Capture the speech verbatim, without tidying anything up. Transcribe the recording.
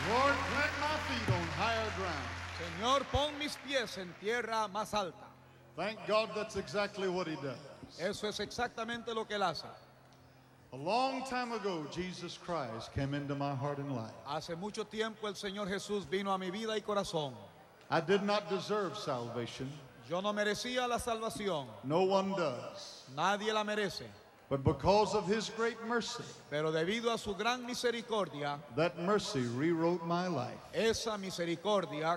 Lord, plant my feet on higher ground. Señor, pon mis pies en tierra más alta. Thank God that's exactly what he does. Eso es exactamente lo que él hace. A long time ago, Jesus Christ came into my heart and life. Hace mucho tiempo el Señor Jesús vino a mi vida y corazón. I did not deserve salvation. Yo no merecía la salvación. No one does. Nadie la merece. But because of his great mercy, Pero debido a su gran misericordia, that mercy rewrote my life. esa misericordia